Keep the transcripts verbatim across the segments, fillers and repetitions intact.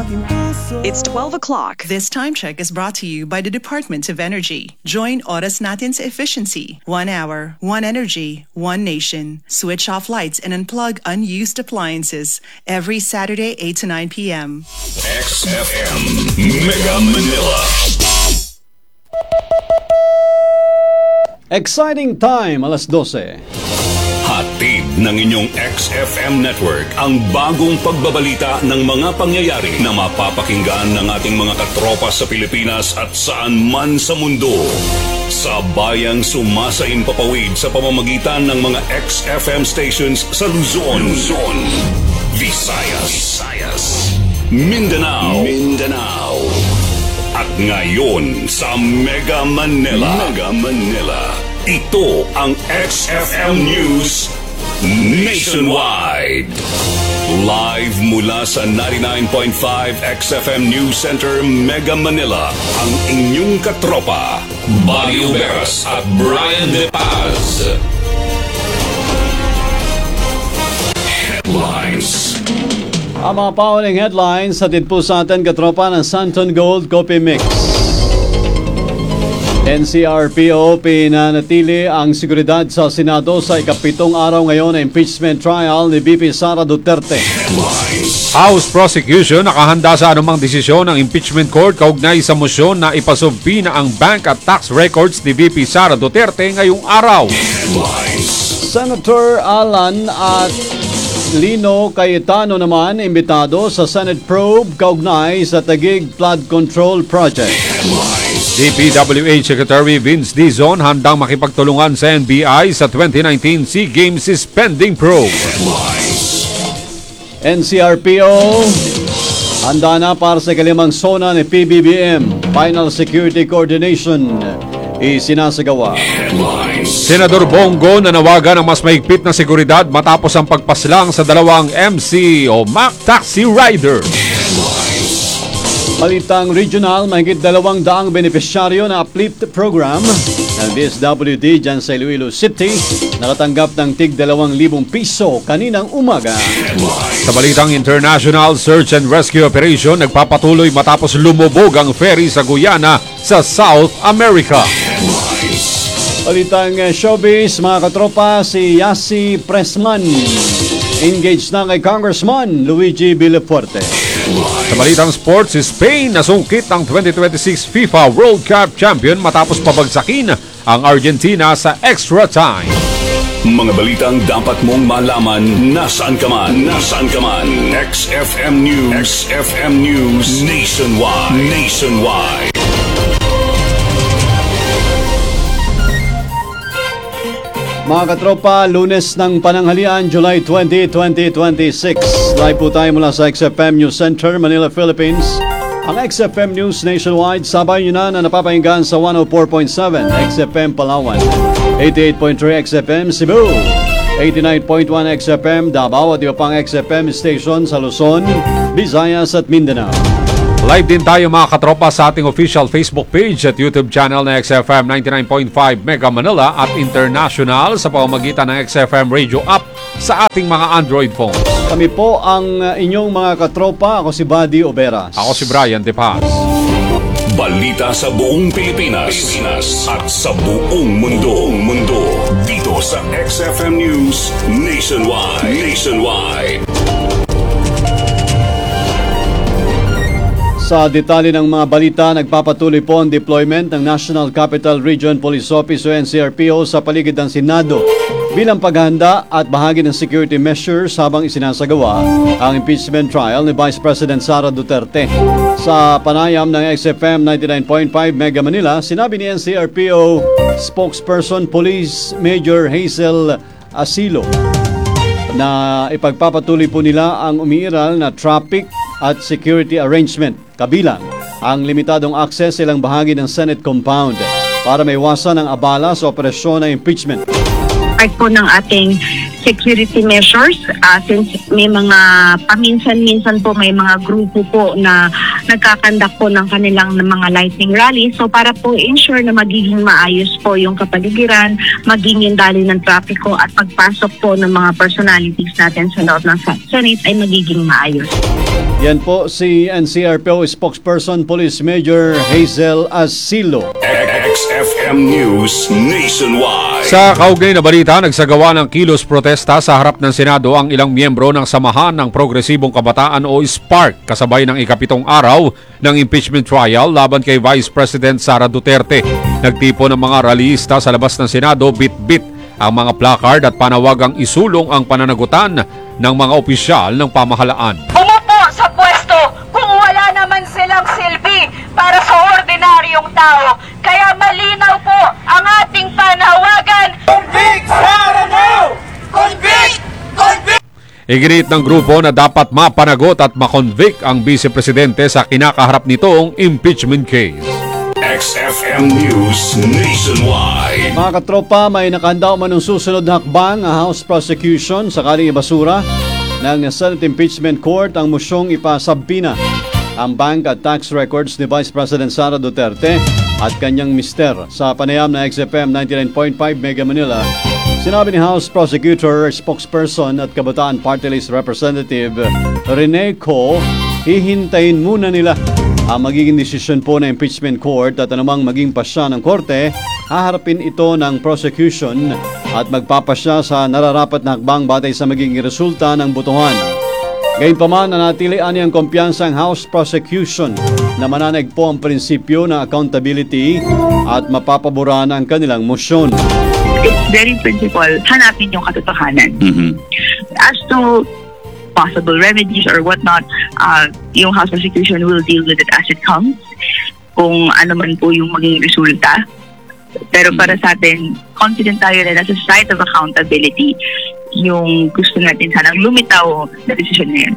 It's twelve o'clock. This time check is brought to you by the Department of Energy. Join Oras Natin's efficiency. One hour, one energy, one nation. Switch off lights and unplug unused appliances every Saturday, eight to nine p.m. X F M Mega Manila. Exciting time, alas dose. Hatid ng inyong X F M Network ang bagong pagbabalita ng mga pangyayari na mapapakinggan ng ating mga katropa sa Pilipinas at saan man sa mundo. Sa bayang sumasain papawid sa pamamagitan ng mga X F M stations sa Luzon, Luzon, Visayas, Visayas, Mindanao, Mindanao, at ngayon sa Mega Manila, Mega Manila. Ito ang X F M News Nationwide. Live mula sa ninety-nine point five X F M News Center, Mega Manila, ang inyong katropa, Buddy Uberas at Brian De Paz. Headlines. Ang mga pauling headlines hatid po sa atin katropa ng Santon Gold Coffee Mix. N C R P O pinanatili ang seguridad sa Senado sa ikapitong araw ngayon na impeachment trial ni V P Sara Duterte. House prosecution nakahanda sa anumang desisyon ng impeachment court kaugnay sa mosyon na ipasubpi na ang bank at tax records ni V P Sara Duterte ngayong araw. Senator Alan at Lino Cayetano naman imbitado sa Senate probe kaugnay sa Taguig Flood Control Project. D P W H Secretary Vince Dizon handang makipagtulungan sa N B I sa twenty nineteen SEA Games Spending Probe. N C R P O handa na para sa kalimang sona ni P B B M. Final Security Coordination isinasagawa. Senador Bongo nanawagan ng mas mahigpit na seguridad matapos ang pagpaslang sa dalawang M C o Mac Taxi Rider. Balitang regional, mahigit dalawang daang benepisyaryo na uplift program ng D S W D dyan sa Iloilo City nakatanggap ng tig dalawang libong piso kaninang umaga. Sa balitang international, search and rescue operation nagpapatuloy matapos lumubog ang ferry sa Guyana sa South America. Balitang showbiz, mga katropa, si Yasi Pressman engaged na kay Congressman Luigi Villafuerte. Sa balitang sports, Spain nasungkit ang twenty twenty-six FIFA World Cup champion matapos pabagsakin ang Argentina sa extra time. Mga balitang dapat mong malaman nasaan ka man, nasaan ka man. X F M News, X F M News Nationwide, Nationwide. Mga katropa, Lunes ng pananghalian, July twentieth, twenty twenty-six. Live po tayo mula sa X F M News Center, Manila, Philippines. Ang X F M News Nationwide, sabay nyo na na napapahinggan sa one oh four point seven X F M Palawan, eighty-eight point three X F M Cebu, eighty-nine point one X F M Davao at iba pang X F M station sa Luzon, Visayas at Mindanao. Live din tayo mga katropa sa ating official Facebook page at YouTube channel na X F M ninety-nine point five Mega Manila at international sa pamamagitan ng X F M Radio app sa ating mga Android phones. Kami po ang inyong mga katropa. Ako si Buddy Uberas. Ako si Brian De Paz. Balita sa buong Pilipinas, Pilipinas at sa buong mundo, mundo dito sa X F M News Nationwide, Nationwide. Sa detalye ng mga balita, nagpapatuloy po ang deployment ng National Capital Region Police Office o N C R P O sa paligid ng Senado bilang paghahanda at bahagi ng security measures habang isinasagawa ang impeachment trial ni Vice President Sara Duterte. Sa panayam ng X F M ninety-nine point five Mega Manila, sinabi ni N C R P O spokesperson Police Major Hazel Asilo na ipagpapatuloy po nila ang umiiral na traffic at security arrangement, kabilang ang limitadong access sa ilang bahagi ng Senate compound para maiwasan ang abala sa operasyon ng impeachment. part po ng ating security measures uh, since may mga paminsan-minsan po may mga grupo po na nagkakandak po ng kanilang ng mga lightning rally. So para po ensure na magiging maayos po yung kapaligiran, maging yung dali ng trapiko at pagpasok po ng mga personalities natin sa loob ng Senate ay magiging maayos. Yan po si N C R P O spokesperson Police Major Hazel Asilo. X F M News Nationwide. Sa kaugnay na balita, nagsagawa ng kilos protesta sa harap ng Senado ang ilang miyembro ng Samahan ng Progresibong Kabataan o SPARC kasabay ng ikapitong araw ng impeachment trial laban kay Vice President Sara Duterte. Nagtipo ng mga rallyista sa labas ng Senado bit-bit ang mga placard at panawagang isulong ang pananagutan ng mga opisyal ng pamahalaan. Umupo sa pwesto kung wala naman silang silbi para sa ordinaryong tao. Kaya malinaw po ang ating panawagan. Convict Sara now! Convict! Convict! Iginiit ng grupo na dapat mapanagot at makonvict ang Vice Presidente sa kinakaharap nitong impeachment case. X F M News Nationwide. Mga katropa, may nakahanda umanong susunod na hakbang ang House Prosecution sakaling ibasura ng Senate Impeachment Court ang mosyong ipasabpina ang bank at tax records ni Vice President Sara Duterte at kanyang mister. Sa panayam na X F M ninety-nine point five Mega Manila, sinabi ni House Prosecutor, spokesperson at Kabataan Party List Representative Rene Co, hihintayin muna nila ang magiging desisyon po ng impeachment court at anumang maging pasya ng korte, haharapin ito ng prosecution at magpapasya sa nararapat na hakbang batay sa magiging resulta ng botohan. Gayunpaman, nanatilian niyang kumpiyansa ang House Prosecution na mananaig po ang prinsipyo ng accountability at mapapabura ang kanilang motion. It's very principle, hanapin yung katotohanan. Mm-hmm. As to possible remedies or whatnot, uh, yung House Prosecution will deal with it as it comes, kung ano man po yung maging resulta. Pero para sa atin, confident tayo na nasa side of accountability yung gusto natin sanang lumitaw na decision na yun.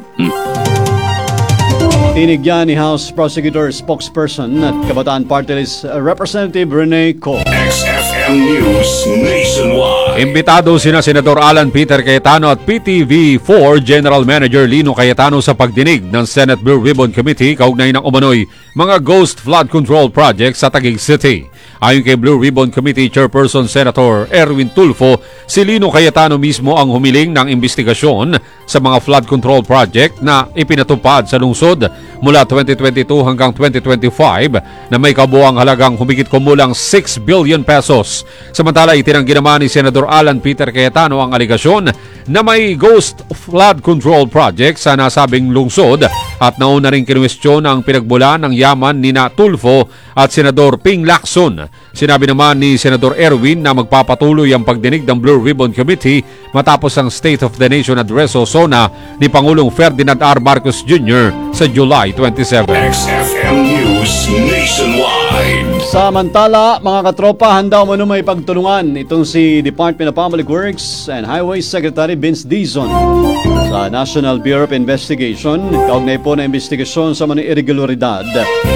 Tinigyan ni House Prosecutor spokesperson at Kabataan Party List Representative Rene Co. X F M News Nationwide. Imbitado sina Senador Alan Peter Cayetano at P T V four General Manager Lino Cayetano sa pagdinig ng Senate Blue Ribbon Committee kaugnay ng umano'y mga ghost flood control projects sa Taguig City. Ayon kay Blue Ribbon Committee Chairperson Senator Erwin Tulfo, si Lino Cayetano mismo ang humiling ng investigasyon sa mga flood control project na ipinatupad sa lungsod mula twenty twenty-two hanggang twenty twenty-five na may kabuuang halagang humigit kumulang six billion pesos. Samantala, itinanggi naman ni Senador Alan Peter Cayetano ang aligasyon na may ghost flood control project sa nasabing lungsod at nauna rin kinwestiyon ang pinagbulan ng yaman ni na Tulfo at Senador Ping Lacson. Sinabi naman ni Senador Erwin na magpapatuloy ang pagdinig ng Blue Ribbon Committee matapos ang State of the Nation Address o SONA ni Pangulong Ferdinand R. Marcos Junior sa July twenty-seventh. X F M News Nationwide. Samantala, mga katropa, handa umano may pagtulungan itong si Department of Public Works and Highways Secretary Vince Dizon sa National Bureau of Investigation kaugnay po na investigasyon sa mga irregularidad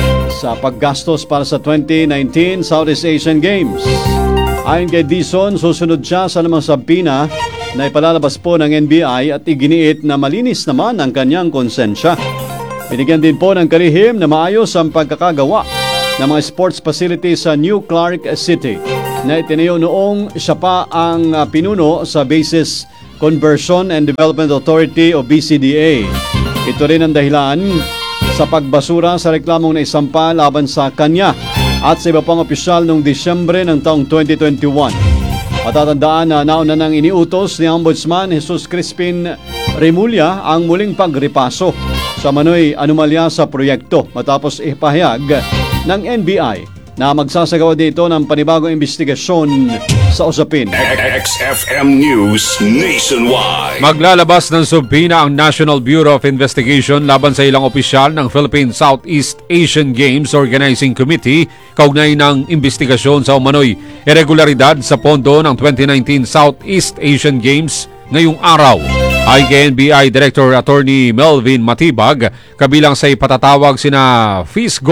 sa paggastos para sa twenty nineteen Southeast Asian Games. Ayon kay Dizon, susunod siya sa namang sabpina na ipalalabas po ng N B I at iginiit na malinis naman ang kanyang konsensya. Binigyan din po ng kalihim na maayos ang pagkakagawa ng mga sports facilities sa New Clark City na itinayo noong siya pa ang pinuno sa Bases Conversion and Development Authority o B C D A. Ito rin ang dahilan sa pagbasura sa reklamong na isampa laban sa kanya at sa iba pang opisyal noong Disyembre ng taong twenty twenty-one. Matatandaan na nauna nang iniutos ni Ombudsman Jesus Crispin Remulla ang muling pagripaso sa manoy anomalya sa proyekto matapos ipahayag ng N B I na magsasagawa dito ng panibagong investigasyon sa usapin. X F M News Nationwide. Maglalabas ng subpina ang National Bureau of Investigation laban sa ilang opisyal ng Philippine Southeast Asian Games Organizing Committee kaugnay ng investigasyon sa umano'y irregularidad sa pondo ng twenty nineteen Southeast Asian Games ngayong araw. Ay kay N B I Director Attorney Melvin Matibag, kabilang sa ipatatawag sina Fisgok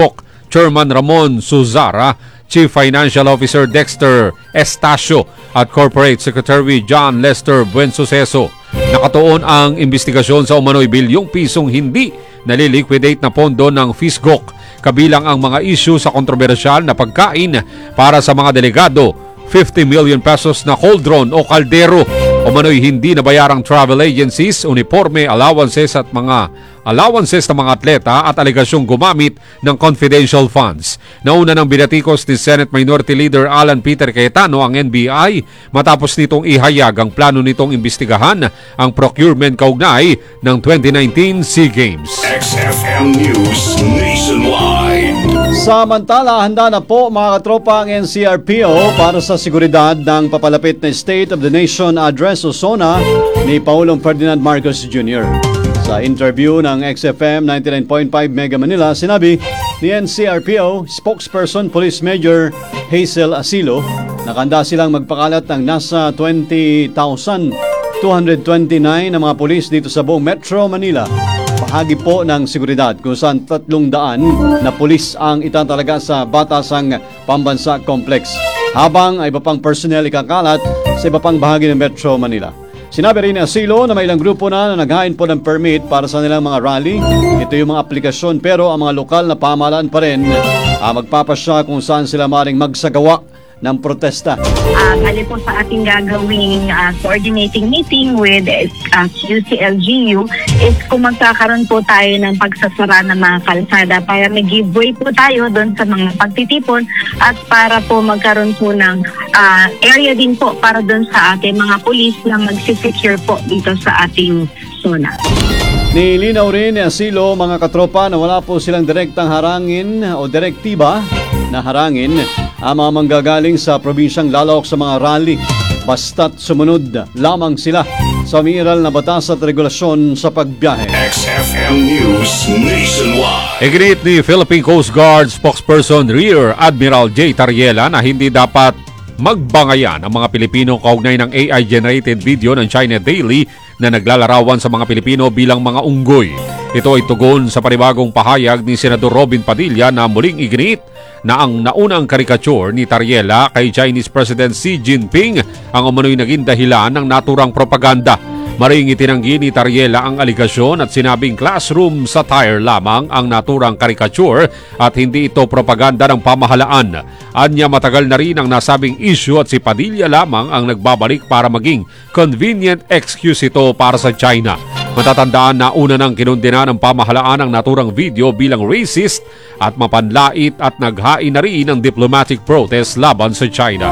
Chairman Ramon Suzara, Chief Financial Officer Dexter Estacio at Corporate Secretary John Lester Buensuceso. Nakatuon ang investigasyon sa umano'y bilyong pisong hindi naliliquidate na pondo ng Fisgok, kabilang ang mga issue sa kontrobersyal na pagkain para sa mga delegado, fifty million pesos na cauldron o kaldero, umano'y hindi nabayarang travel agencies, uniforme, allowances at mga allowances ng mga atleta at alegasyong gumamit ng confidential funds. Nauna ng binatikos ni Senate Minority Leader Alan Peter Cayetano ang N B I matapos nitong ihayag ang plano nitong imbestigahan ang procurement kaugnay ng twenty nineteen SEA Games. X F M News Nationwide. Samantala, handa na po mga katropa ang N C R P O para sa seguridad ng papalapit na State of the Nation Address o SONA ni Pangulong Ferdinand Marcos Junior Sa interview ng X F M ninety-nine point five Mega Manila, sinabi ni N C R P O spokesperson Police Major Hazel Asilo na handa silang magpakalat ng nasa twenty thousand two hundred twenty-nine na mga pulis dito sa buong Metro Manila. Bahagi po ng seguridad kung saan tatlong daan na pulis ang itatalaga sa Batasang Pambansa Complex, habang ay iba pang personnel ikakalat sa iba pang bahagi ng Metro Manila. Sinabi rin ni Asilo na may ilang grupo na na naghain po ng permit para sa nilang mga rally. Ito yung mga aplikasyon, pero ang mga lokal na pamahalaan pa rin ah, magpapasya kung saan sila maring magsagawa ng protesta. Uh, bali po sa ating gagawing uh, coordinating meeting with uh, Q C L G U is kung magkakaroon po tayo ng pagsasara ng mga kalsada para may giveaway po tayo doon sa mga pagtitipon at para po magkaroon po ng uh, area din po para doon sa ating mga pulis na magsisecure po dito sa ating SONA. Nilinaw rin ni Asilo mga katropa na wala po silang direktang harangin o direktiba na harangin ang mga manggagaling sa probinsyang lalawak sa mga rally, basta't sumunod lamang sila sa umiiral na batas at regulasyon sa pagbiyahe. X F M News Nationwide. Iginit ni Philippine Coast Guard spokesperson Rear Admiral J. Tariela na hindi dapat magbangayan ang mga Pilipino kaugnay ng A I-generated video ng China Daily na naglalarawan sa mga Pilipino bilang mga unggoy. Ito ay tugon sa panibagong pahayag ni Senador Robin Padilla na muling iginit na ang naunang karikature ni Tariela kay Chinese President Xi Jinping ang umano'y naging dahilan ng naturang propaganda. Maring itinanggi ni Tariela ang aligasyon at sinabing classroom satire lamang ang naturang karikature at hindi ito propaganda ng pamahalaan. Anya matagal na rin ang nasabing issue at si Padilla lamang ang nagbabalik para maging convenient excuse ito para sa China. Matatandaan na una nang kinundena ng pamahalaan ang naturang video bilang racist at mapanlait at naghain na rin ng diplomatic protest laban sa China.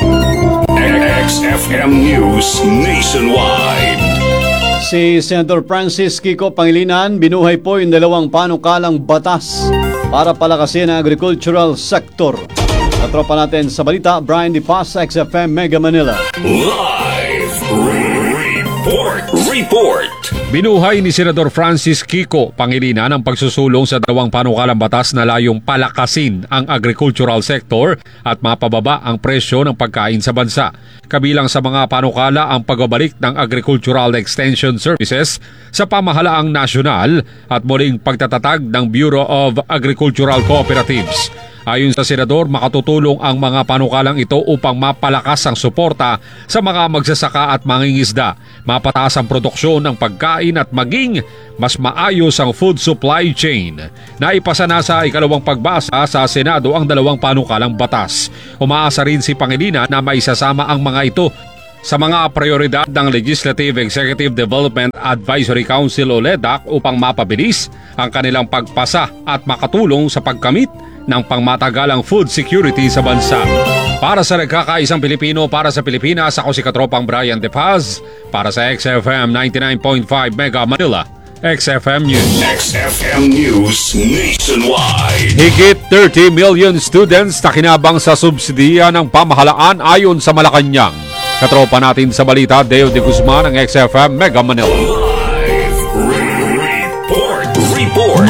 X F M News Nationwide. Si Senator Francis Kiko Pangilinan binuhay po yung dalawang panukalang batas para palakasin ang agricultural sector. Katropa natin sa balita, Brian Di Paz, X F M Mega Manila. Live report. Report. Binuhay ni Senador Francis Kiko Pangilinan ang pagsusulong sa dalawang panukalang batas na layong palakasin ang agricultural sector at mapababa ang presyo ng pagkain sa bansa. Kabilang sa mga panukala ang pagbabalik ng Agricultural Extension Services sa pamahalaang nasyonal at muling pagtatatag ng Bureau of Agricultural Cooperatives. Ayon sa Senador, makatutulong ang mga panukalang ito upang mapalakas ang suporta sa mga magsasaka at mangingisda, mapataas ang produksyon ng pagkain at maging mas maayos ang food supply chain. Naipasa na sa ikalawang pagbasa sa Senado ang dalawang panukalang batas. Umaasa rin si Pangilinan na maisasama ang mga ito sa mga prioridad ng Legislative Executive Development Advisory Council o L E D A C upang mapabilis ang kanilang pagpasa at makatulong sa pagkamit ng pangmatagalang food security sa bansa. Para sa nagkakaisang Pilipino, para sa Pilipinas, ako si Katropang Brian De Paz. Para sa X F M ninety-nine point five Mega Manila, X F M News. X F M News Nationwide. Higit thirty million students na kinabang sa subsidiya ng pamahalaan ayon sa Malacanang. Katropa natin sa balita, Deo de Guzman ng X F M Mega Manila. Live report. Report.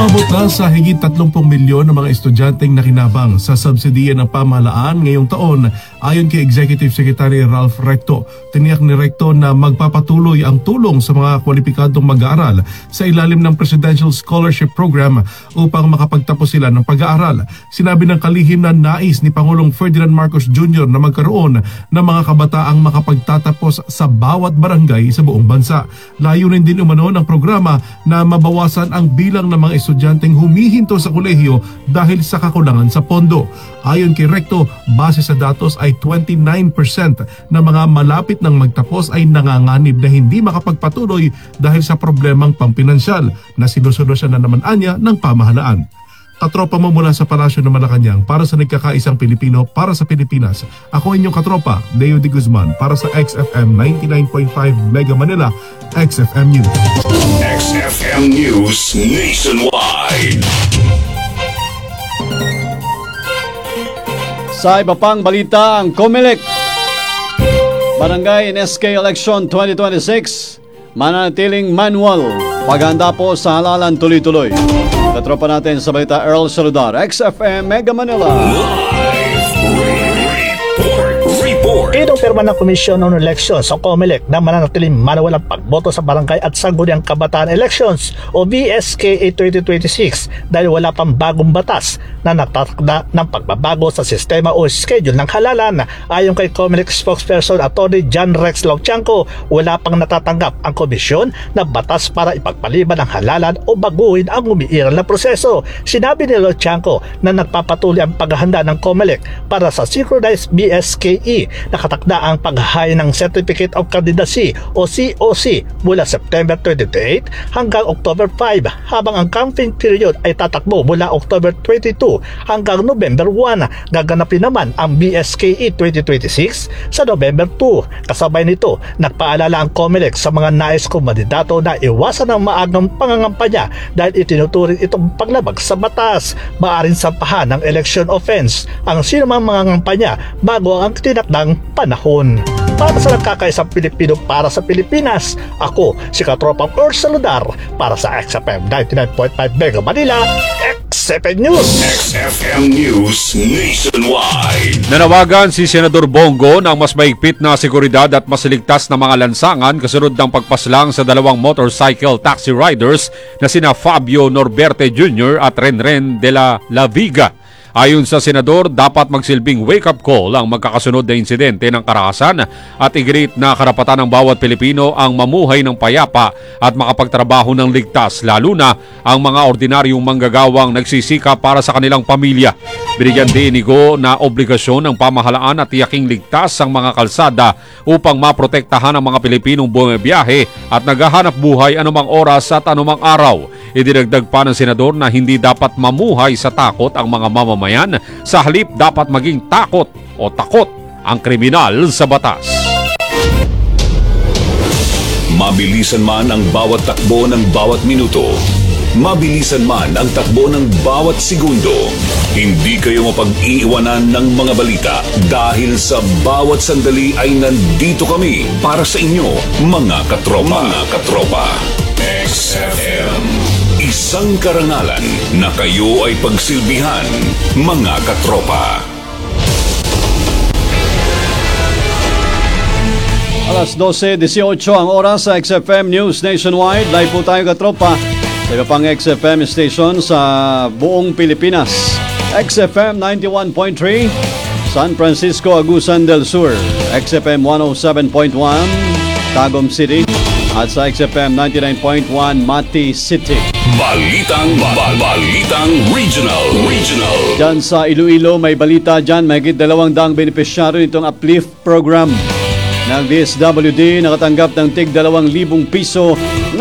Umabot na sa higit tatlong milyon ng mga estudyanteng nakinabang sa subsidiya ng pamahalaan ngayong taon. Ayon kay Executive Secretary Ralph Recto, tiniyak ni Recto na magpapatuloy ang tulong sa mga kwalipikadong mag-aaral sa ilalim ng Presidential Scholarship Program upang makapagtapos sila ng pag-aaral. Sinabi ng kalihim na nais ni Pangulong Ferdinand Marcos Junior na magkaroon ng mga kabataang makapagtatapos sa bawat barangay sa buong bansa. Layunin din umano ng programa na mabawasan ang bilang ng mga estudyanteng humihinto sa kolehiyo dahil sa kakulangan sa pondo. Ayon kay Recto, base sa datos ay twenty-nine percent ng mga malapit ng magtapos ay nanganganib na hindi makapagpatuloy dahil sa problemang pampinansyal na sinusolusyon na naman anya ng pamahalaan. Katropa mo mula sa Palasyo ng Malacanang para sa nagkakaisang Pilipino para sa Pilipinas. Ako inyong katropa, Deo de Guzman para sa X F M ninety-nine point five Mega Manila, X F M News. X F M News Nationwide. Sa iba pang balita, ang COMELEC Barangay N S K Election twenty twenty-six mananatiling manual. Paghanda po sa halalan tuloy-tuloy. Katropa natin sa balita, Earl Saludar, X F M Mega Manila. Inumpirma ng Komisyon on Elections o COMELEC na mananatiling manual ang pagboto sa barangay at sangguniang kabataan elections o B S K A twenty twenty-six dahil wala pang bagong batas na nagtatakda ng pagbabago sa sistema o schedule ng halalan. Ayon kay COMELEC spokesperson Atty. John Rex Lauchanco, wala pang natatanggap ang komisyon na batas para ipagpaliban ang halalan o baguhin ang umiiral na proseso. Sinabi ni Lauchanco na nagpapatuloy ang paghahanda ng COMELEC para sa synchronized B S K E. Nakatakda ang paghahay ng Certificate of Candidacy o C O C mula September twenty-eight hanggang October five, habang ang campaign period ay tatakbo mula October twenty-two hanggang November one. Gaganapin naman ang B S K E twenty twenty-six sa November two. Kasabay nito, nagpaalala ang COMELEC sa mga nais kumandidato na iwasan ang maagang pangangampanya dahil itinuturing itong paglabag sa batas. Maaring sampahan ng election offense ang sinumang mga ngampanya bago ang tinakdang panahon. Para sa nagkakaisang Pilipino para sa Pilipinas, ako si Katropang Earl Saludar para sa X F M ninety-nine point five Mega Manila, X F M News. X F M News Nationwide. Nanawagan si Senador Bongo ng mas mahigpit na seguridad at mas ligtas na mga lansangan kasunod ng pagpaslang sa dalawang motorcycle taxi riders na sina Fabio Norberte Junior at Renren de la La Viga. Ayon sa senador, dapat magsilbing wake-up call ang magkakasunod na insidente ng karahasan at iginit na karapatan ng bawat Pilipino ang mamuhay ng payapa at makapagtrabaho ng ligtas, lalo na ang mga ordinaryong manggagawang nagsisika para sa kanilang pamilya. Binigyan din ni Go na obligasyon ng pamahalaan at tiyaking ligtas ang mga kalsada upang maprotektahan ang mga Pilipinong bumibiyahe at naghahanap buhay anumang oras at anumang araw. Idinagdag pa ng senador na hindi dapat mamuhay sa takot ang mga mamamayan, sa halip dapat maging takot o takot ang kriminal sa batas. Mabilisan man ang bawat takbo ng bawat minuto, mabilisan man ang takbo ng bawat segundo, hindi kayo mapag-iiwanan ng mga balita dahil sa bawat sandali ay nandito kami para sa inyo, mga katropa. Mga katropa. X F M. Isang karangalan na kayo ay pagsilbihan, mga katropa. Alas dose dieciocho ang oras sa X F M News Nationwide. Live po tayo katropa sa iba pang X F M station sa buong Pilipinas. X F M ninety-one point three, San Francisco, Agusan del Sur. X F M one oh seven point one, Tagum City. At sa X F M ninety-nine point one, Mati City. Balitang, bal- balitang regional, regional. Diyan sa Iloilo, may balita dyan. May higit dalawang daang benepisyaryo nitong Uplift Program ng D S W D nakatanggap ng tig dalawang libong piso